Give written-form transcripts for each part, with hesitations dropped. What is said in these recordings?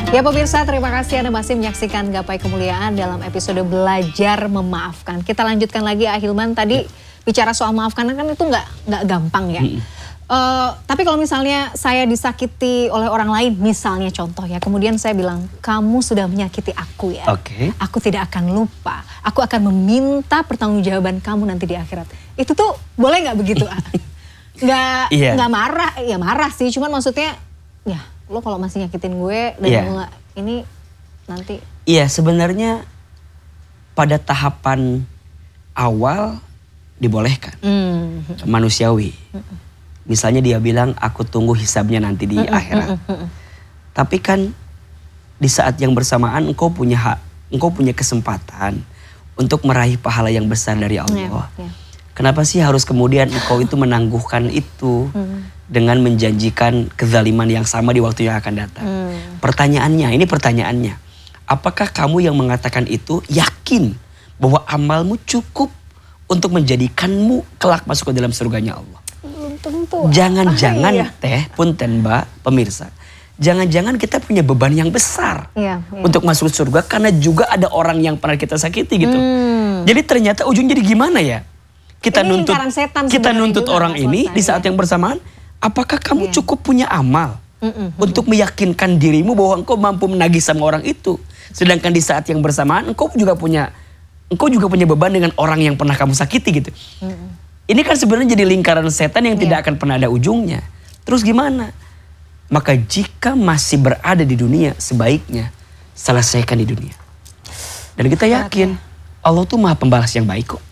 Ya pemirsa, terima kasih Anda masih menyaksikan Gapai Kemuliaan dalam episode Belajar Memaafkan. Kita lanjutkan lagi Ahilman, tadi bicara soal maafkan kan itu nggak gampang ya. Tapi kalau misalnya saya disakiti oleh orang lain, misalnya contoh ya, kemudian saya bilang, kamu sudah menyakiti aku ya. Aku tidak akan lupa, aku akan meminta pertanggungjawaban kamu nanti di akhirat. Itu tuh boleh nggak begitu? Nggak marah, ya marah sih, cuman maksudnya ya lo kalau masih nyakitin gue dan lo gak, ini nanti. Iya, sebenarnya pada tahapan awal dibolehkan, manusiawi. Misalnya dia bilang aku tunggu hisabnya nanti di akhirat. Tapi kan di saat yang bersamaan engkau punya hak, engkau punya kesempatan untuk meraih pahala yang besar dari Allah. Kenapa sih harus kemudian engkau itu menangguhkan itu dengan menjanjikan kezaliman yang sama di waktu yang akan datang? Pertanyaannya, apakah kamu yang mengatakan itu yakin bahwa amalmu cukup untuk menjadikanmu kelak masuk ke dalam surganya Allah? Belum tentu. Jangan-jangan punten mbak pemirsa, jangan-jangan kita punya beban yang besar untuk masuk surga karena juga ada orang yang pernah kita sakiti gitu. Jadi ternyata ujungnya jadi gimana ya? Kita nuntut orang ini di saat yang bersamaan, apakah kamu cukup punya amal untuk meyakinkan dirimu bahwa engkau mampu menagih sama orang itu? Sedangkan di saat yang bersamaan engkau juga punya beban dengan orang yang pernah kamu sakiti gitu. Ini kan sebenarnya jadi lingkaran setan yang tidak akan pernah ada ujungnya. Terus gimana? Maka jika masih berada di dunia, sebaiknya selesaikan di dunia. Dan kita yakin Allah tuh maha pembalas yang baik kok.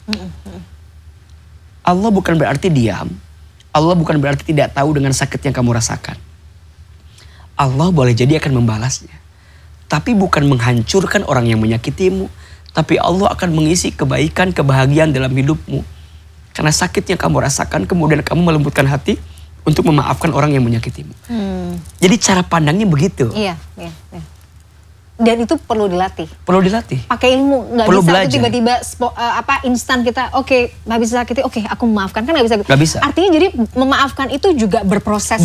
Allah bukan berarti diam. Allah bukan berarti tidak tahu dengan sakit yang kamu rasakan. Allah boleh jadi akan membalasnya. Tapi bukan menghancurkan orang yang menyakitimu. Tapi Allah akan mengisi kebaikan, kebahagiaan dalam hidupmu. Karena sakit yang kamu rasakan, kemudian kamu melembutkan hati untuk memaafkan orang yang menyakitimu. Jadi cara pandangnya begitu. Iya. Dan itu perlu dilatih. Pakai ilmu, nggak bisa tiba-tiba instan kita, habis sakiti, aku memaafkan, kan nggak bisa. Artinya jadi memaafkan itu juga berproses.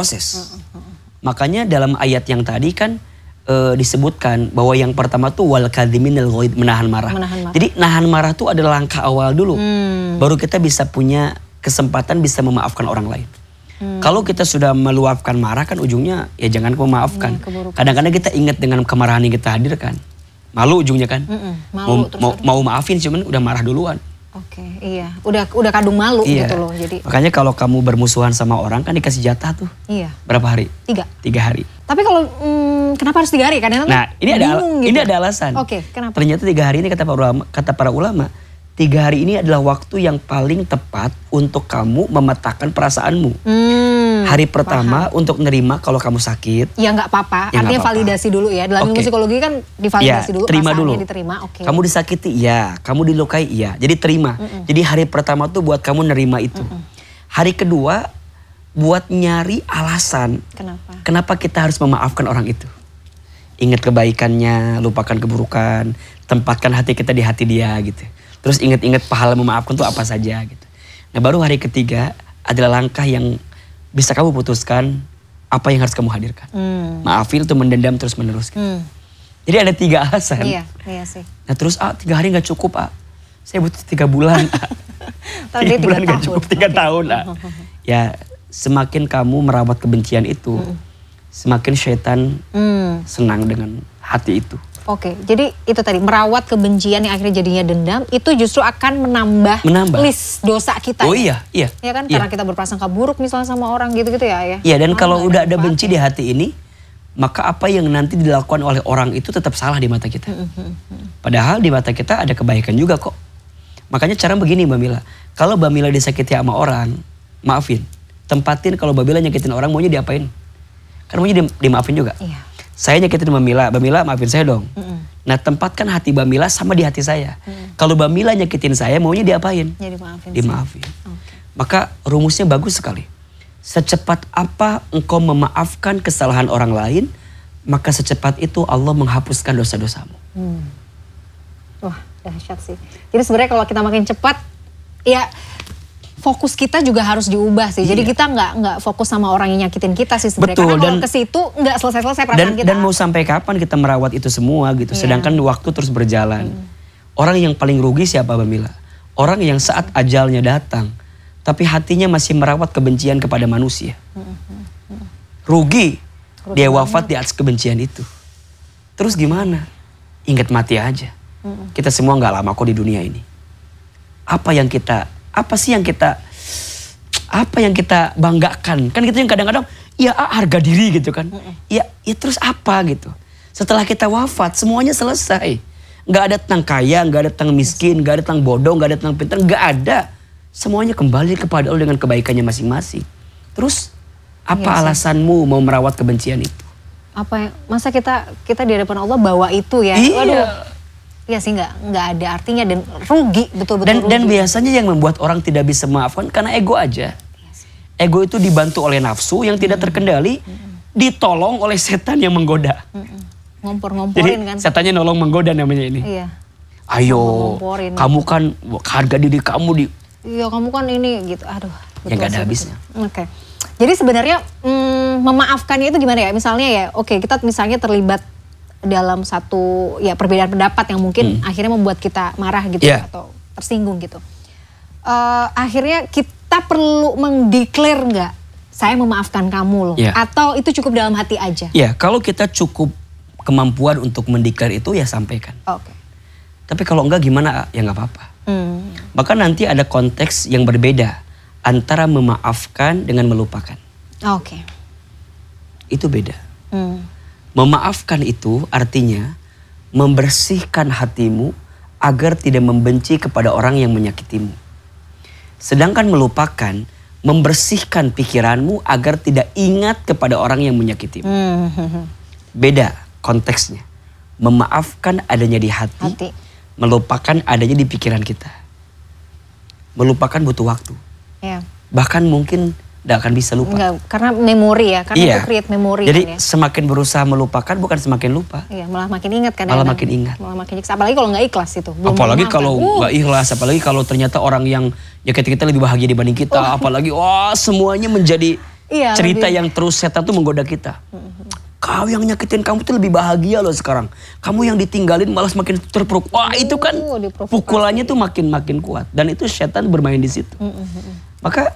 Makanya dalam ayat yang tadi kan disebutkan bahwa yang pertama tuh wal kadhiminal ghaidh, menahan marah. Jadi nahan marah tuh adalah langkah awal dulu. Baru kita bisa punya kesempatan bisa memaafkan orang lain. Kalau kita sudah meluapkan marah kan ujungnya ya jangan memaafkan. Kadang-kadang kita ingat dengan kemarahan yang kita hadirkan. Malu ujungnya kan. Mau maafin cuman udah marah duluan. Udah kadung malu gitu loh. Jadi makanya kalau kamu bermusuhan sama orang kan dikasih jatah tuh. Berapa hari? 3 hari. Tapi kalau kenapa harus 3 hari? Kadang-kadang ini ada alasan. Kenapa? Ternyata 3 hari ini kata para ulama 3 hari ini adalah waktu yang paling tepat untuk kamu memetakan perasaanmu. Hari pertama untuk nerima kalau kamu sakit. Ya nggak apa-apa, artinya validasi dulu ya. Dalam ilmu psikologi kan divalidasi dulu, terima dulu. Diterima. Kamu disakiti, ya. Kamu dilukai, ya. Jadi terima. Jadi hari pertama tuh buat kamu nerima itu. Hari kedua buat nyari alasan. Kenapa kita harus memaafkan orang itu. Ingat kebaikannya, lupakan keburukan, tempatkan hati kita di hati dia gitu. Terus ingat-ingat pahala memaafkan itu apa saja gitu. Nah baru hari ketiga adalah langkah yang bisa kamu putuskan apa yang harus kamu hadirkan. Maafin itu mendendam terus menerus gitu. Jadi ada 3 alasan. Iya sih. Nah terus 3 hari gak cukup saya butuh 3 bulan 3 bulan gak cukup 3 tahun Ya semakin kamu merawat kebencian itu semakin syaitan senang dengan hati itu. Jadi itu tadi merawat kebencian yang akhirnya jadinya dendam itu justru akan menambah list dosa kita. Iya. Ya kan karena kita berprasangka buruk misalnya sama orang gitu-gitu ya. Iya dan kalau udah ada benci di hati ini, maka apa yang nanti dilakukan oleh orang itu tetap salah di mata kita. Padahal di mata kita ada kebaikan juga kok. Makanya cara begini Mbak Mila, kalau Mbak Mila disakiti sama orang, maafin. Tempatin kalau Mbak Mila nyakitin orang maunya diapain? Kan maunya dimaafin juga. Saya nyakitin Mbak Mila maafin saya dong. Nah tempatkan hati Mbak Mila sama di hati saya. Kalau Mbak Mila nyakitin saya maunya diapain? Ya, dimaafin. Maka rumusnya bagus sekali. Secepat apa engkau memaafkan kesalahan orang lain, maka secepat itu Allah menghapuskan dosa-dosamu. Wah dahsyat sih. Jadi sebenarnya kalau kita makin cepat, ya fokus kita juga harus diubah sih. Jadi kita nggak fokus sama orang yang nyakitin kita sih sebenarnya. Karena kalau ke situ nggak selesai-selesai perasaan kita. Dan mau sampai kapan kita merawat itu semua gitu. Sedangkan waktu terus berjalan. Orang yang paling rugi siapa Mbak Mila? Orang yang saat ajalnya datang, tapi hatinya masih merawat kebencian kepada manusia. Rugi. Dia wafat di atas kebencian itu. Terus gimana? Ingat mati aja. Kita semua nggak lama kok di dunia ini. Apa sih yang kita banggakan? Kan gitu yang kadang-kadang ya harga diri gitu kan. Ya terus apa gitu. Setelah kita wafat semuanya selesai. Nggak ada tentang kaya, nggak ada tentang miskin, nggak ada tentang bodoh, nggak ada tentang pintar, nggak ada. Semuanya kembali kepada Allah dengan kebaikannya masing-masing. Terus apa alasanmu mau merawat kebencian itu? Masa kita di hadapan Allah bawa itu ya? Iya. Waduh. Iya sih nggak ada artinya dan rugi betul-betul rugi. Dan biasanya yang membuat orang tidak bisa memaafkan karena ego aja. Ego itu dibantu oleh nafsu yang tidak terkendali, ditolong oleh setan yang menggoda. Ngompor-ngomporin kan. Setannya nolong menggoda namanya ini. Iya. Ayo, kamu kan harga diri kamu Iya kamu kan ini gitu. Aduh. Yang gak ada habisnya. Oke. Jadi sebenarnya memaafkannya itu gimana ya? Misalnya ya, kita misalnya terlibat dalam satu perbedaan pendapat yang mungkin akhirnya membuat kita marah gitu atau tersinggung gitu. Akhirnya kita perlu mendeklar nggak? Saya memaafkan kamu loh. Atau itu cukup dalam hati aja? Ya, kalau kita cukup kemampuan untuk mendeklar itu ya sampaikan. Oke. Tapi kalau enggak gimana ya nggak apa-apa. Maka nanti ada konteks yang berbeda antara memaafkan dengan melupakan. Oke. Itu beda. Memaafkan itu artinya membersihkan hatimu agar tidak membenci kepada orang yang menyakitimu. Sedangkan melupakan membersihkan pikiranmu agar tidak ingat kepada orang yang menyakitimu. Beda konteksnya. Memaafkan adanya di hati. Melupakan adanya di pikiran kita. Melupakan butuh waktu. Bahkan mungkin tidak akan bisa lupa. Enggak, karena memori ya, karena itu create memori. Jadi kan ya. semakin berusaha melupakan bukan semakin lupa. Iya, malah makin ingat kan. Malah makin ingat. Malah makin ingat. Apalagi kalau nggak ikhlas itu. Apalagi kalau nggak ikhlas, apalagi kalau ternyata orang yang kita lebih bahagia dibanding kita. Apalagi semuanya menjadi cerita yang terus setan tuh menggoda kita. Kau yang nyakitin kamu tuh lebih bahagia loh sekarang. Kamu yang ditinggalin malah semakin terpuruk. Itu kan pukulannya tuh makin kuat. Dan itu setan bermain di situ. Maka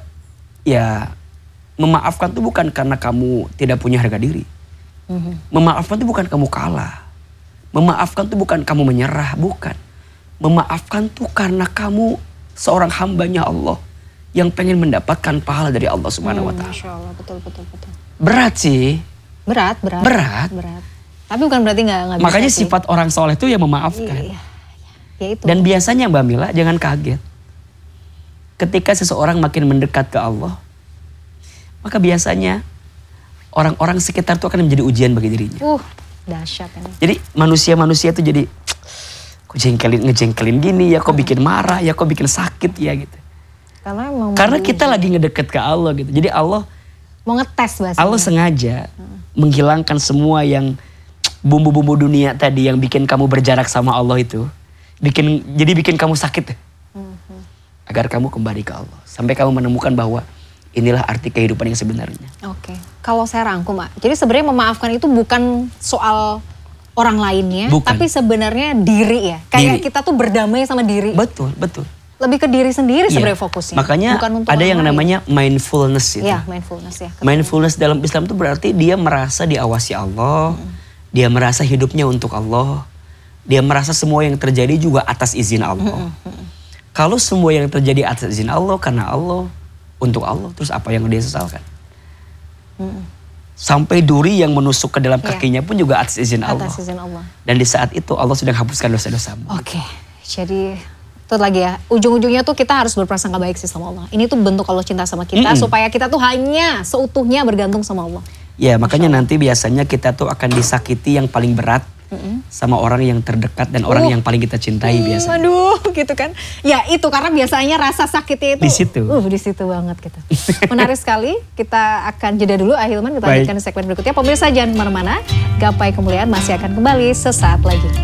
ya memaafkan itu bukan karena kamu tidak punya harga diri. Memaafkan itu bukan kamu kalah. Memaafkan itu bukan kamu menyerah, bukan. Memaafkan itu karena kamu seorang hambanya Allah yang pengen mendapatkan pahala dari Allah Subhanahu wa taala. Masya Allah, betul. Berat sih. Berat. Tapi bukan berarti nggak bisa. Makanya sifat orang soleh itu ya memaafkan. Ya itu. Dan biasanya Mbak Mila jangan kaget. Ketika seseorang makin mendekat ke Allah, maka biasanya orang-orang sekitar itu akan menjadi ujian bagi dirinya. Dahsyat ini. Jadi manusia itu jadi kok ngejengkelin gini ya, kok bikin marah ya, kok bikin sakit ya gitu. Karena kita lagi ngedeket ke Allah gitu. Jadi Allah mau ngetes bahasanya. Allah sengaja menghilangkan semua yang bumbu-bumbu dunia tadi yang bikin kamu berjarak sama Allah itu. Jadi bikin kamu sakit. Agar kamu kembali ke Allah. Sampai kamu menemukan bahwa inilah arti kehidupan yang sebenarnya. Oke. Kalau saya rangkum, Mak. Jadi sebenarnya memaafkan itu bukan soal orang lainnya. Bukan. Tapi sebenarnya diri ya. Kayak kita tuh berdamai sama diri. Betul. Lebih ke diri sendiri sebenarnya fokusnya. Makanya ada yang namanya mindfulness itu. Iya, mindfulness ya. Mindfulness dalam Islam itu berarti dia merasa diawasi Allah. Dia merasa hidupnya untuk Allah. Dia merasa semua yang terjadi juga atas izin Allah. Kalau semua yang terjadi atas izin Allah, karena Allah, untuk Allah, terus apa yang dia sesalkan? Sampai duri yang menusuk ke dalam kakinya pun juga atas izin Allah. Atas izin Allah. Dan di saat itu Allah sudah hapuskan dosa-dosamu. Oke, jadi itu lagi ya, ujung-ujungnya tuh kita harus berprasangka baik sih sama Allah. Ini tuh bentuk Allah cinta sama kita, supaya kita tuh hanya seutuhnya bergantung sama Allah. Ya, makanya nanti biasanya kita tuh akan disakiti yang paling berat. Sama orang yang terdekat dan orang yang paling kita cintai biasanya. Aduh, gitu kan. Ya itu karena biasanya rasa sakitnya itu. Di situ. Di situ banget gitu. Menarik sekali. Kita akan jeda dulu Ahilman. Kita lanjutkan di segmen berikutnya. Pemirsa jangan kemana-mana. Gapai Kemuliaan masih akan kembali sesaat lagi.